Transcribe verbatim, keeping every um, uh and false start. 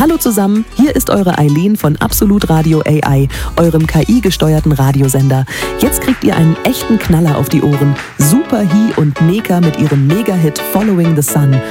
Hallo zusammen, hier ist eure Eileen von Absolut Radio A I, eurem K I-gesteuerten Radiosender. Jetzt kriegt ihr einen echten Knaller auf die Ohren. Super Hi und Meka mit ihrem Mega-Hit Following the Sun.